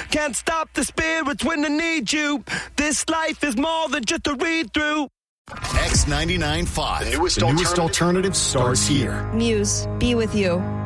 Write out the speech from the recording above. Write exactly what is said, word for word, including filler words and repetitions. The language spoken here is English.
Can't stop the spirits when I need you. This life is more than just a read-through. X ninety-nine point five. The newest, the newest alternative starts here. Muse, be with you.